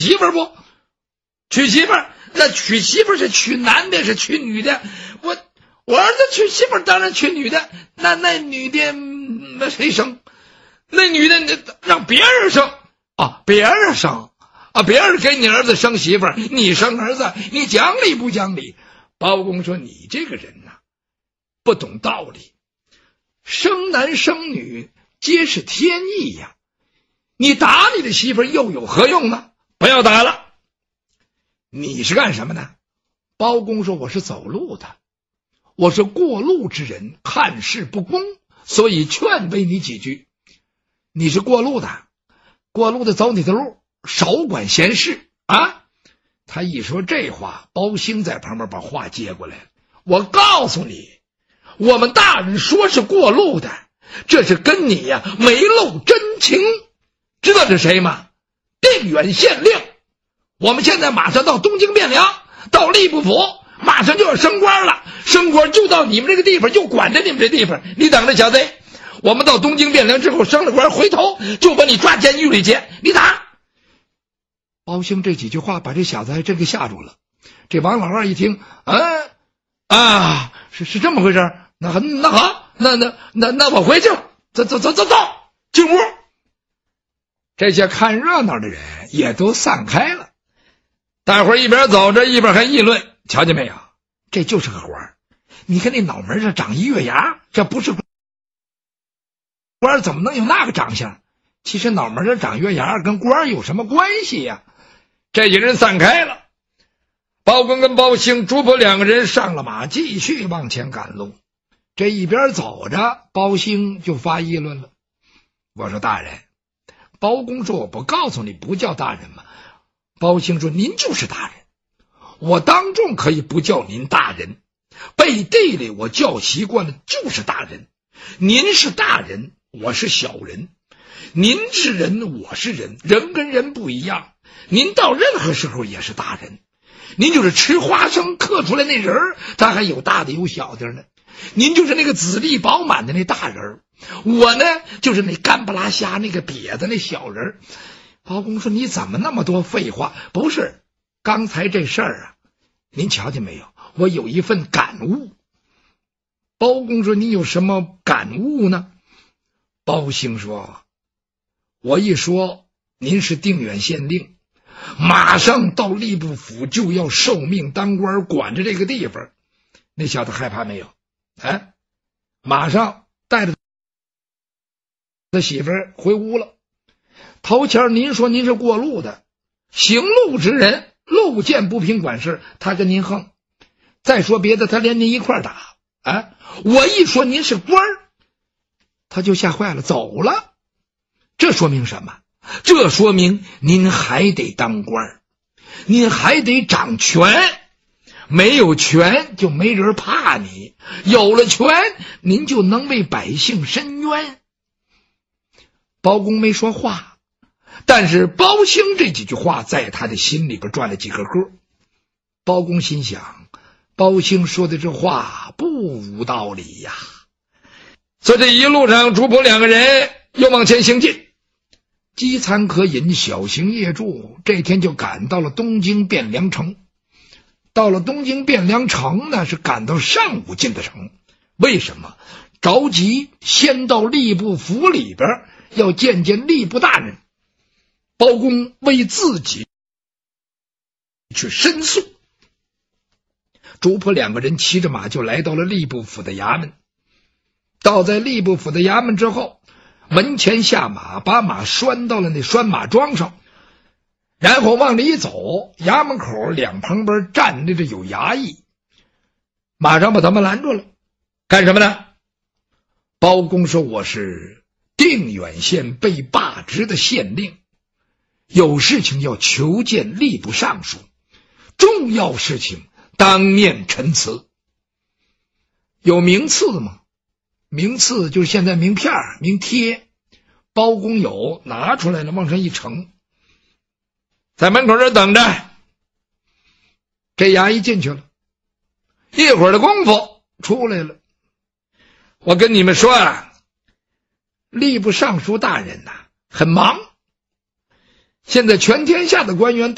媳妇不？娶媳妇，那娶媳妇是娶男的是娶女的？我儿子娶媳妇当然娶女的，那女的那谁生？那女的让别人生啊，别人生啊，别人给你儿子生媳妇，你生儿子，你讲理不讲理？包公说你这个人呐，不懂道理，生男生女皆是天意呀，你打你的媳妇又有何用呢？不要打了。你是干什么的？包公说我是走路的，我是过路之人，看事不公，所以劝慰你几句。你是过路的，走你的路，少管闲事啊！他一说这话，包兴在旁边把话接过来了。我告诉你，我们大人说是过路的，这是跟你呀没露真情。知道这谁吗？定远县令。我们现在马上到东京汴梁，到吏部府，马上就要升官了，升官就到你们这个地方，就管着你们这地方。你等着，小子，我们到东京汴梁之后升了官，回头就把你抓监狱里去。你打！包兴这几句话把这小子还真给吓住了。这王老二一听，是这么回事，那好，那我回去了，走，进屋。这些看热闹的人也都散开了。大伙儿一边走着一边还议论，瞧见没有，这就是个官儿。你看那脑门上长一月牙，这不是官儿怎么能有那个长相？其实脑门上长月牙跟官儿有什么关系呀？这些人散开了，包公跟包兴、朱婆两个人上了马，继续往前赶路。这一边走着，包兴就发议论了。我说大人，包公说我不告诉你不叫大人吗？包兴说您就是大人，我当众可以不叫您大人，背地里我叫习惯了就是大人。您是大人，我是小人，您是人，我是人，人跟人不一样。您到任何时候也是大人，您就是吃花生刻出来那人儿，他还有大的有小的呢。您就是那个籽粒饱满的那大人儿，我呢就是那干不拉瞎那个瘪的那小人儿。包公说你怎么那么多废话？不是，刚才这事儿啊，您瞧见没有？我有一份感悟。包公说你有什么感悟呢？包兴说我一说您是定远县令，马上到吏部府就要受命当官，管着这个地方。那小子害怕没有？马上带着他媳妇儿回屋了。头前您说您是过路的，行路之人，路见不平管事，他跟您横。再说别的，他连您一块打。我一说您是官儿，他就吓坏了，走了。这说明什么？这说明您还得当官，您还得掌权。没有权就没人怕你，有了权您就能为百姓伸冤。包公没说话，但是包兴这几句话在他的心里边转了几个歌。包公心想，包兴说的这话不无道理呀。所以这一路上朱婆两个人又往前行进，饥餐渴饮，小行夜住，这天就赶到了东京汴梁城。到了东京汴梁城呢，是赶到上午进的城。为什么？着急先到吏部府里边要见见吏部大人。包公为自己去申诉。朱婆两个人骑着马就来到了吏部府的衙门。到在吏部府的衙门之后，门前下马，把马拴到了那拴马桩上，然后往里一走，衙门口两旁边站立着有衙役，马上把他们拦住了。干什么呢？包公说我是定远县被罢职的县令，有事情要求见吏部尚书，重要事情当面陈词。有名次吗？名次就是现在名片名贴，包公有，拿出来了往上一呈，在门口这等着。这衙役进去了，一会儿的功夫出来了。我跟你们说啊，吏部尚书大人很忙，现在全天下的官员